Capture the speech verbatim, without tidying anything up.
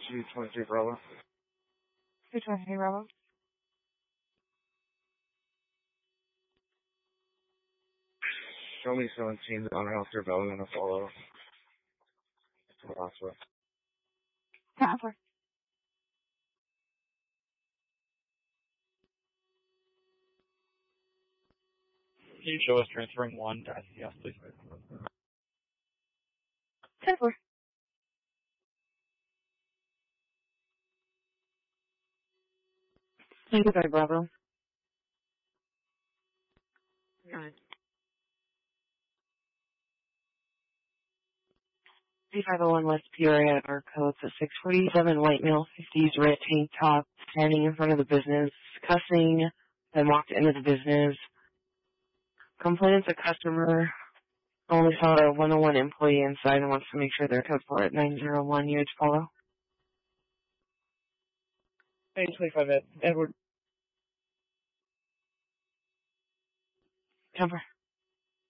two twenty-three Bravo. two twenty-three Bravo. Show me seventeen on Alistair Bell and a follow. Crossway. Counselor. Can you show us transferring one to S C S, please? ten four. twenty-three Bravo. Alright. three five oh one West Peoria, our code's at six forty-seven, white male, fifties, red tank top, standing in front of the business, cussing, then walked into the business. Complainant's a customer, only saw a one oh one employee inside and wants to make sure they're code for it. nine zero one U H follow. Hey, twenty-five Ed. Edward. Jumper.